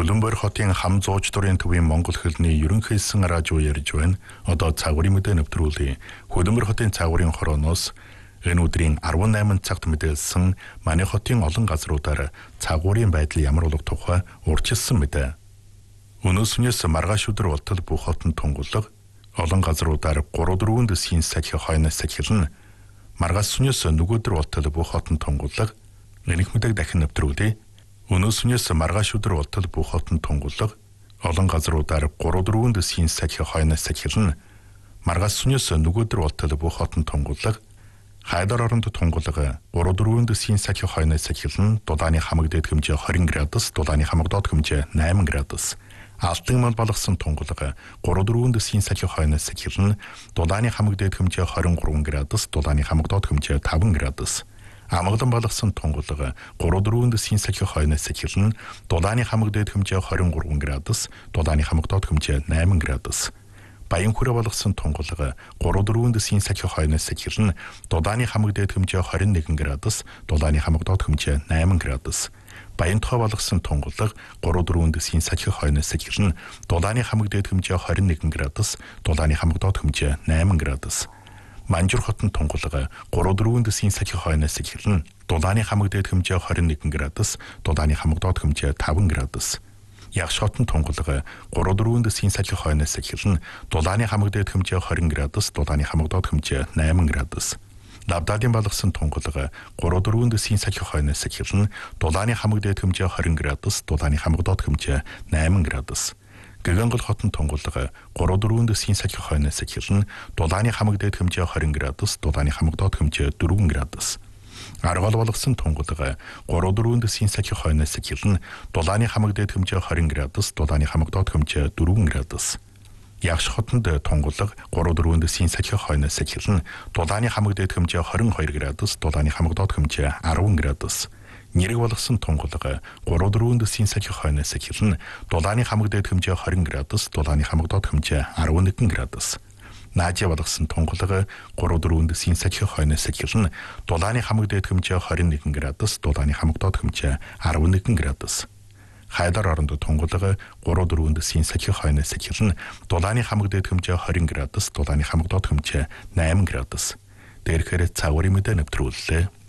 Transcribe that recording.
Хөлбөмбөр хотын хам зууч дурын төвийн Монгол хэлний ерөнхийсэн радио ярьж байна. Одоо цагуурийн мэдээ нэвтрүүлье. Хөлбөмбөр хотын цагуурийн хорооноос энэ өдрийн 18 цагт мэдээлсэн манай хотын олон газруудаар цагуурийн байдал ямар болох тухай урьдчилсан мэдээ. Өнөөснөөс маргааш өдөр болтол бүх хотын тунгалаг олон газруудаар 3-4 дэсгийн сахи хойноос сахилна. Маргааш өнөөс нөгөөдөр болтол бүх хотын тунгалаг энэх мэдээг дахин нэвтрүүлье. Өнөөснөөс маргааш өдөр болтол бүх хотын тунгалаг олон газруудаар 3-4 дэсгийн сахи хойноос сахилна. Маргааш өнөөс нөгөөдөр болтол бүх хотын тунгалаг хайдар оронд тунгалаг 3-4 дэсгийн сахи хойноос сахилна. Дулааны хамаг дээд хэмжээ 20 градус, дулааны хамаг доод хэмжээ 8 градус. Алтан мал балгасан тунгалаг 3-4 дэсгийн сахи хойноос сахилна. Дулааны хамаг дээд хэмжээ 23 градус, дулааны хамаг доод хэмжээ 5 градус. Амгалан балгасан тунгалаг 3-4 дэсгийн сахи хойноос сахилна. Дулааны хамаг дээд хэмжээ 23 градус, дулааны хамаг доод хэмжээ 8 градус. Баян хүрээ балгасан тунгалаг 3-4 дэсгийн сахи хойноос сахилна. Дулааны хамаг дээд хэмжээ 21 градус, дулааны хамаг доод хэмжээ 8 градус. Баян тухай балгасан тунгалаг 3-4 дэсгийн сахи хойноос сахилна. Дулааны хамаг дээд хэмжээ 21 градус, дулааны хамаг доод хэмжээ 8 градус. Манжур хотын тунгалаг 3-4 дэсгийн сахи хойноос сахилна. Дулааны хамаг дээд хэмжээ 21 градус, дулааны хамаг доод хэмжээ 5 градус. Ягш хотын тунгалаг 3-4 дэсгийн сахи хойноос сахилна. Дулааны хамаг дээд хэмжээ 20 градус, дулааны хамаг доод хэмжээ 8 градус. Лавдадын балгасан тунгалаг 3-4 дэсгийн сахи хойноос сахилна. Дулааны хамаг дээд хэмжээ 20 градус, дулааны хамаг доод хэмжээ 8 градус. Гэгангол хотын тунгалаг 3-4 дэсгийн сахи хойноос сахилна. Дулааны хамаг дээд хэмжээ 20 градус, дулааны хамаг доод хэмжээ 4 градус. Аргал балгасан тунгалаг 3-4 дэсгийн сахи хойноос сахилна. Дулааны хамаг дээд хэмжээ 20 градус, дулааны хамаг доод хэмжээ 4 градус. Ягш хотонд тунгалаг 3-4 дэсгийн сахи хойноос сахилна. Дулааны хамаг дээд хэмжээ 22 градус, дулааны хамаг доод хэмжээ 10 градус. Нэрэг болгосон тунгалаг 3-4 дэсгийн сахи хойноос сахилна. Дулааны хамаг дээд хэмжээ 20 градус, дулааны хамаг доод хэмжээ 11 градус. Наажи болгосон тунгалаг 3-4 дэсгийн сахи хойноос сахилна. Дулааны хамаг дээд хэмжээ 21 градус, дулааны хамаг доод хэмжээ 11 градус. Хайдар оронд тунгалаг 3-4 дэсгийн сахи хойноос сахилна. Дулааны хамаг дээд хэмжээ 20 градус, дулааны хамаг доод хэмжээ 8 градус. Дээрхээр цагуурийн мэдээ нэвтрүүллээ.